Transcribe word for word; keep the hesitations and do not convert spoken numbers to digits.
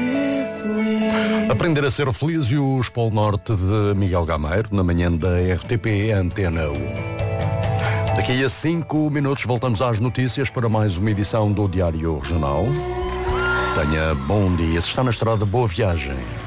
Aprender a ser feliz e o Polo Norte de Miguel Gameiro, na manhã da R T P Antena um. Daqui a cinco minutos voltamos às notícias para mais uma edição do Diário Regional. Tenha bom dia. Se está na estrada, boa viagem.